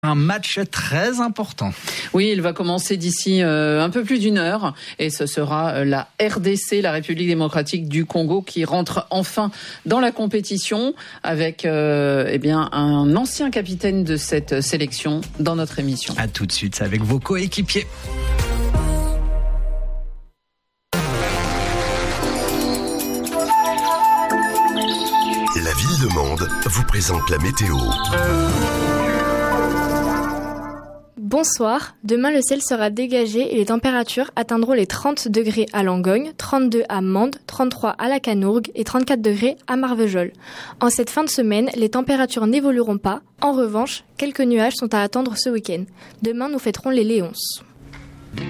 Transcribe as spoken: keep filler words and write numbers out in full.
Un match très important. Oui, il va commencer d'ici euh, un peu plus d'une heure et ce sera euh, la R D C, la République démocratique du Congo, qui rentre enfin dans la compétition avec euh, eh bien un ancien capitaine de cette sélection dans notre émission. À tout de suite, c'est avec vos coéquipiers. La ville de Mende vous présente la météo. Bonsoir, demain le ciel sera dégagé et les températures atteindront les trente degrés à Langogne, trente-deux à Mende, trente-trois à la Canourgue et trente-quatre degrés à Marvejols. En cette fin de semaine, les températures n'évolueront pas. En revanche, quelques nuages sont à attendre ce week-end. Demain, nous fêterons les Léonces.